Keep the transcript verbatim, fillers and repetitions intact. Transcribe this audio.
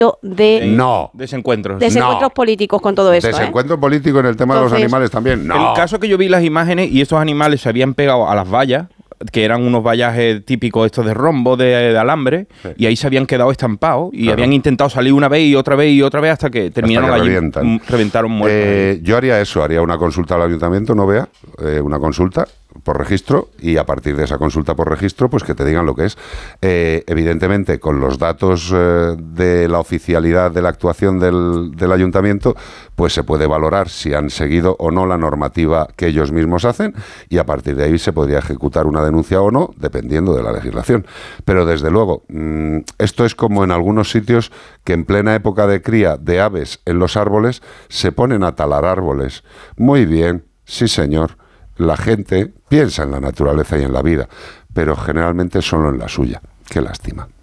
de no. desencuentros. desencuentros No. políticos con todo esto. Desencuentro ¿eh? político en el tema Entonces, de los animales también. No. El caso que yo vi las imágenes y estos animales se habían pegado a las vallas, que eran unos vallajes típicos estos de rombo, de, de alambre, Sí. y ahí se habían quedado estampados y Claro. habían intentado salir una vez y otra vez y otra vez hasta que terminaron Hasta que allí, revientan. m- reventaron muertos. Eh, yo haría eso, haría una consulta al ayuntamiento, no vea, eh, una consulta por registro, y a partir de esa consulta por registro, pues que te digan lo que es. Eh, evidentemente, con los datos eh, de la oficialidad de la actuación del, del ayuntamiento, pues se puede valorar si han seguido o no la normativa que ellos mismos hacen, y a partir de ahí se podría ejecutar una denuncia o no, dependiendo de la legislación. Pero desde luego, mmm, esto es como en algunos sitios que en plena época de cría de aves en los árboles se ponen a talar árboles. Muy bien, sí señor. La gente piensa en la naturaleza y en la vida, pero generalmente solo en la suya. Qué lástima.